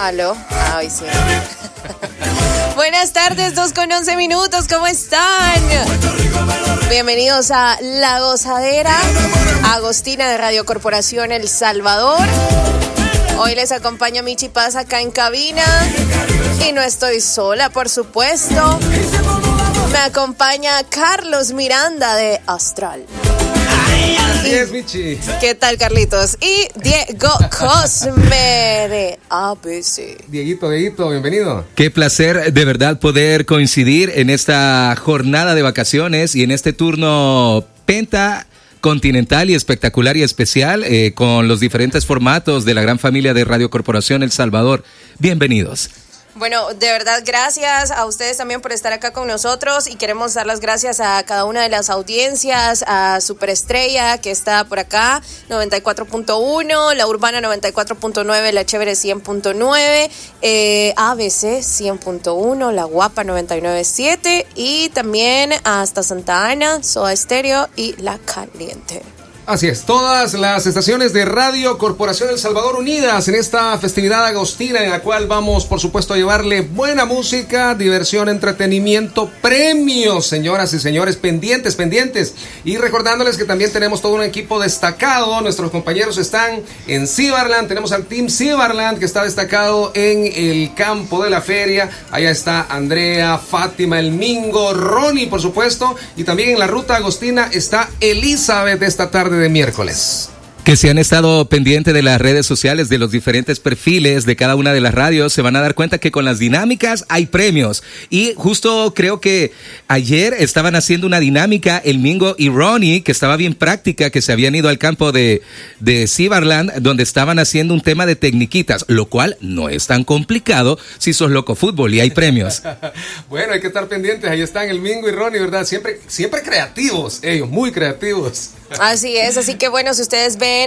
¿Aló? Ay, sí. Buenas tardes, 2:11, ¿cómo están? Bienvenidos a La Gozadera, Agostina de Radio Corporación El Salvador. Hoy les acompaña Michi Paz acá en cabina y no estoy sola, por supuesto. Me acompaña Carlos Miranda de Astral. Así es, Michi. ¿Qué tal, Carlitos? Y Diego Cosme de ABC. Dieguito, bienvenido. Qué placer de verdad poder coincidir en esta jornada de vacaciones y en este turno continental y espectacular y especial con los diferentes formatos de la gran familia de Radio Corporación El Salvador. Bienvenidos. Bueno, de verdad, gracias a ustedes también por estar acá con nosotros y queremos dar las gracias a cada una de las audiencias, a Superestrella, que está por acá, 94.1, La Urbana 94.9, La Chévere 100.9, ABC 100.1, La Guapa 99.7 y también hasta Santa Ana, Soda Estéreo y La Caliente. Así es, todas las estaciones de Radio Corporación El Salvador unidas en esta festividad agostina en la cual vamos, por supuesto, a llevarle buena música, diversión, entretenimiento, premios, señoras y señores, pendientes. Y recordándoles que también tenemos todo un equipo destacado, nuestros compañeros están en Cibarland, tenemos al Team Cibarland que está destacado en el campo de la feria, allá está Andrea, Fátima, El Mingo, Ronnie, por supuesto, y también en la ruta agostina está Elizabeth esta tarde de miércoles. Que si han estado pendientes de las redes sociales, de los diferentes perfiles de cada una de las radios, se van a dar cuenta que con las dinámicas hay premios. Y justo creo que ayer estaban haciendo una dinámica, El Mingo y Ronnie, que estaba bien práctica, que se habían ido al campo de Cibarland, donde estaban haciendo un tema de tecniquitas, lo cual no es tan complicado si sos loco fútbol y hay premios. Bueno, hay que estar pendientes, ahí están El Mingo y Ronnie, ¿verdad? Siempre creativos, ellos, muy creativos. Así es, así que bueno, si ustedes ven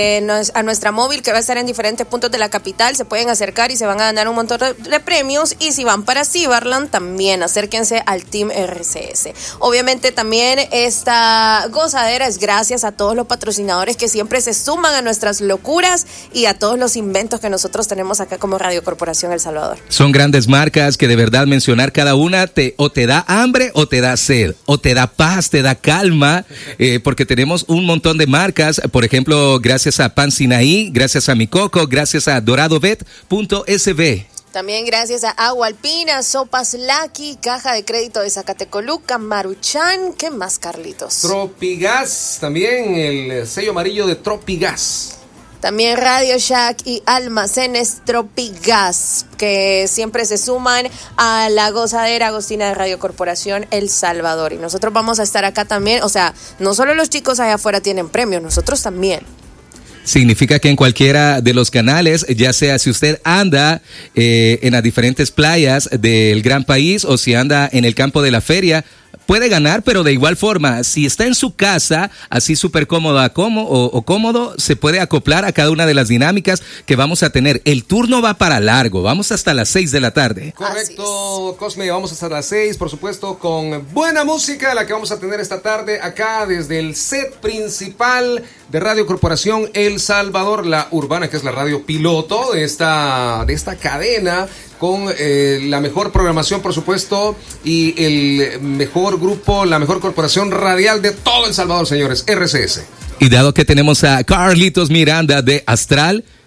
a nuestra móvil que va a estar en diferentes puntos de la capital, se pueden acercar y se van a ganar un montón de premios, y si van para Cibarland también acérquense al Team RCS. Obviamente también esta gozadera es gracias a todos los patrocinadores que siempre se suman a nuestras locuras y a todos los inventos que nosotros tenemos acá como Radio Corporación El Salvador. Son grandes marcas que de verdad mencionar cada una o te da hambre o te da sed, o te da paz, te da calma, porque tenemos un montón de marcas, por ejemplo, gracias a Pan Sinaí, gracias a Mi Coco, gracias a DoradoBet.sb. También gracias a Agua Alpina, Sopas Lucky, Caja de Crédito de Zacatecoluca, Maruchan. ¿Qué más, Carlitos? Tropigas, también el sello amarillo de Tropigas. También Radio Shack y Almacenes Tropigas, que siempre se suman a la gozadera agostina de Radio Corporación El Salvador. Y nosotros vamos a estar acá también, o sea, no solo los chicos allá afuera tienen premios, nosotros también. Significa que en cualquiera de los canales, ya sea si usted anda en las diferentes playas del gran país o si anda en el campo de la feria, puede ganar, pero de igual forma, si está en su casa, así súper cómoda o cómodo, se puede acoplar a cada una de las dinámicas que vamos a tener. El turno va para largo, vamos hasta las 6 de la tarde. Correcto, Cosme, vamos hasta las 6, por supuesto, con buena música, la que vamos a tener esta tarde acá desde el set principal de Radio Corporación El Salvador, La Urbana, que es la radio piloto de esta cadena, con la mejor programación, por supuesto, y el mejor grupo, la mejor corporación radial de todo El Salvador, señores, RCS. Y dado que tenemos a Carlitos Miranda de Astral,